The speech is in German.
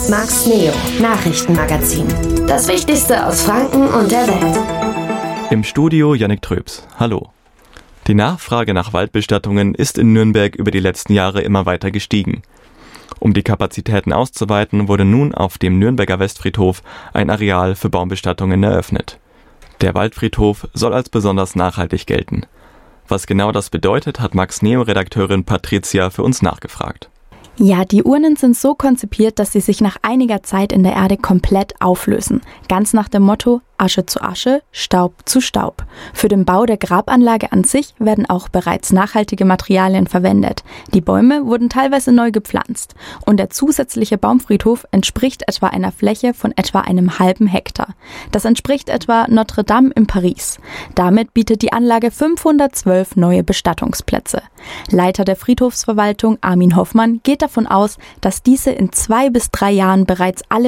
Max Neo, Nachrichtenmagazin. Das Wichtigste aus Franken und der Welt. Im Studio Jannik Tröps. Hallo. Die Nachfrage nach Waldbestattungen ist in Nürnberg über die letzten Jahre immer weiter gestiegen. Um die Kapazitäten auszuweiten, wurde nun auf dem Nürnberger Westfriedhof ein Areal für Baumbestattungen eröffnet. Der Waldfriedhof soll als besonders nachhaltig gelten. Was genau das bedeutet, hat Max Neo-Redakteurin Patricia für uns nachgefragt. Ja, die Urnen sind so konzipiert, dass sie sich nach einiger Zeit in der Erde komplett auflösen. Ganz nach dem Motto Asche zu Asche, Staub zu Staub. Für den Bau der Grabanlage an sich werden auch bereits nachhaltige Materialien verwendet. Die Bäume wurden teilweise neu gepflanzt. Und der zusätzliche Baumfriedhof entspricht etwa einer Fläche von etwa einem halben Hektar. Das entspricht etwa Notre Dame in Paris. Damit bietet die Anlage 512 neue Bestattungsplätze. Leiter der Friedhofsverwaltung Armin Hoffmann geht davon aus, dass diese in 2 bis 3 Jahren bereits alle